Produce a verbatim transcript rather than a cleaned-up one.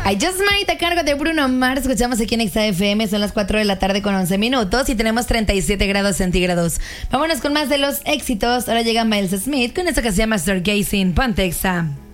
I Just Might a cargo de Bruno Mars. Escuchamos aquí en X F M. Son las cuatro de la tarde con once minutos y tenemos treinta y siete grados centígrados. Vámonos con más de los éxitos. Ahora llega Miles Smith con esto que se llama Stargazing. Ponte Exa.